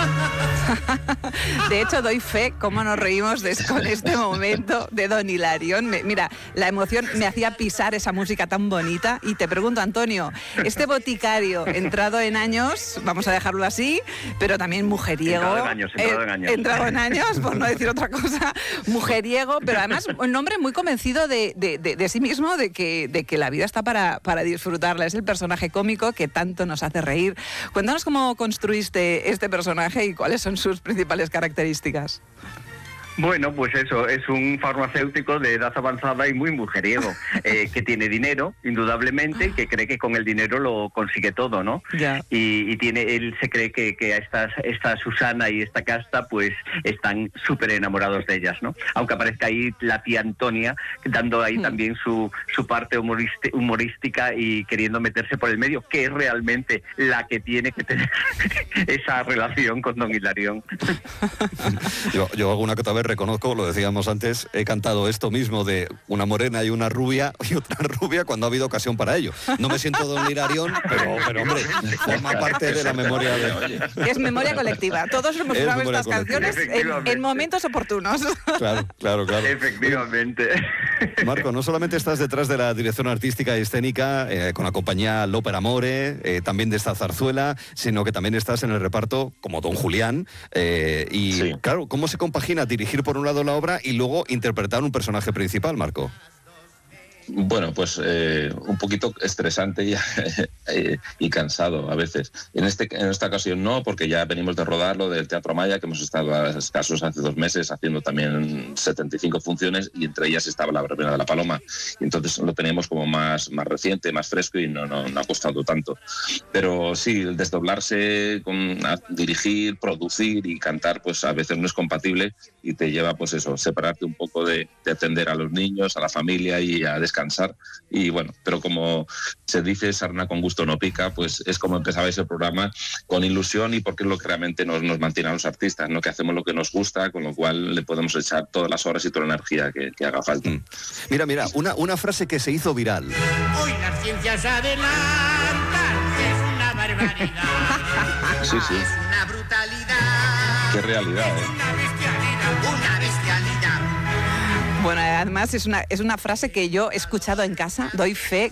De hecho, doy fe cómo nos reímos con este momento de Don Hilarión. Mira, la emoción me hacía pisar esa música tan bonita. Y te pregunto, Antonio, este boticario entrado en años, vamos a dejarlo así, pero también mujeriego. Entrado en años, por no decir otra cosa. Mujeriego, pero además un hombre muy convencido de sí mismo, de que la vida está para disfrutarla. Es el personaje cómico que tanto nos hace reír. Cuéntanos cómo construiste este personaje y cuáles son sus principales características. Bueno, pues eso, es un farmacéutico de edad avanzada y muy mujeriego, que tiene dinero, indudablemente, que cree que con el dinero lo consigue todo, ¿no? Ya. Y él se cree que esta Susana y esta Casta, pues, están súper enamorados de ellas, ¿no? Aunque aparezca ahí la tía Antonia, dando ahí también su parte humorística y queriendo meterse por el medio, que es realmente la que tiene que tener esa relación con Don Hilarión. Yo hago una que vez reconozco, lo decíamos antes, he cantado esto mismo de una morena y una rubia y otra rubia cuando ha habido ocasión para ello. No me siento Don Hilarión, pero hombre, forma parte de la memoria de... Es memoria colectiva. Todos hemos grabado estas canciones en momentos oportunos. Claro. Efectivamente. Marco, no solamente estás detrás de la dirección artística y escénica con la compañía L'Opera Amore, también de esta zarzuela, sino que también estás en el reparto como Don Julián. Sí. Claro, ¿cómo se compagina dirigir por un lado la obra y luego interpretar un personaje principal, Marco? Bueno, pues un poquito estresante y cansado a veces. En esta ocasión no, porque ya venimos de rodarlo del Teatro Maya, que hemos estado a escasos hace 2 meses haciendo también 75 funciones y entre ellas estaba la verbena de la Paloma. Y entonces lo teníamos como más reciente, más fresco y no ha costado tanto. Pero sí, el desdoblarse, dirigir, producir y cantar, pues a veces no es compatible y te lleva, pues eso, separarte un poco de atender a los niños, a la familia y a descansar. Y bueno, pero como se dice, sarna con gusto no pica, pues es como empezabais el programa con ilusión y porque es lo que realmente nos mantiene a los artistas, ¿no? Que hacemos lo que nos gusta, con lo cual le podemos echar todas las horas y toda la energía que haga falta. Mira, una frase que se hizo viral. Hoy las ciencias adelantan, es una barbaridad. Sí. Es una brutalidad. Qué realidad, ¿eh? Una bestialidad. Bueno, además es una frase que yo he escuchado en casa, doy fe